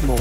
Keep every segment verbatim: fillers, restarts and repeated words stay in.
Cosmo.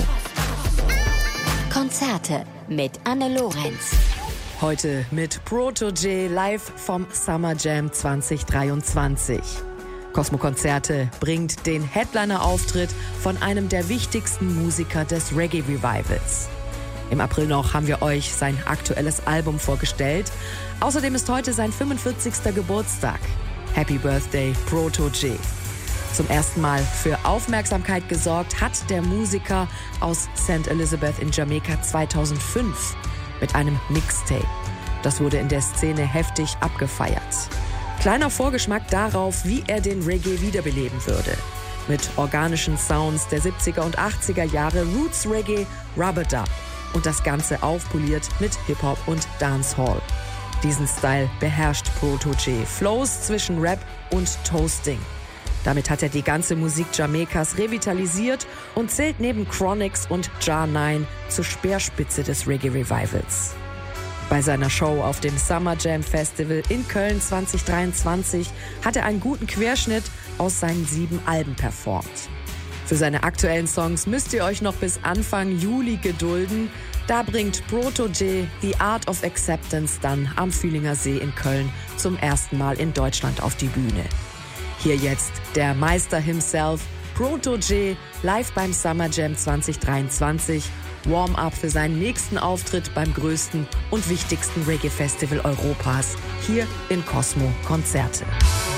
Konzerte mit Anne Lorenz. Heute mit Protoje live vom Summer Jam zwanzig dreiundzwanzig. Cosmo Konzerte bringt den Headliner-Auftritt von einem der wichtigsten Musiker des Reggae-Revivals. Im April noch haben wir euch sein aktuelles Album vorgestellt. Außerdem ist heute sein fünfundvierzigster Geburtstag. Happy Birthday, Protoje. Zum ersten Mal für Aufmerksamkeit gesorgt hat der Musiker aus Saint Elizabeth in Jamaika zweitausendfünf mit einem Mixtape. Das wurde in der Szene heftig abgefeiert. Kleiner Vorgeschmack darauf, wie er den Reggae wiederbeleben würde. Mit organischen Sounds der siebziger und achtziger Jahre, Roots Reggae, Rub-a-Dub und das Ganze aufpoliert mit Hip-Hop und Dancehall. Diesen Style beherrscht Protoje. Flows zwischen Rap und Toasting. Damit hat er die ganze Musik Jamaikas revitalisiert und zählt neben Chronixx und Jah neun zur Speerspitze des Reggae-Revivals. Bei seiner Show auf dem Summer Jam Festival in Köln zwanzig dreiundzwanzig hat er einen guten Querschnitt aus seinen sieben Alben performt. Für seine aktuellen Songs müsst ihr euch noch bis Anfang Juli gedulden. Da bringt Protoje The Art of Acceptance dann am Fühlinger See in Köln zum ersten Mal in Deutschland auf die Bühne. Hier jetzt der Meister himself, Protoje, live beim Summer Jam zwanzig dreiundzwanzig. Warm-up für seinen nächsten Auftritt beim größten und wichtigsten Reggae-Festival Europas, hier in Cosmo Konzerte.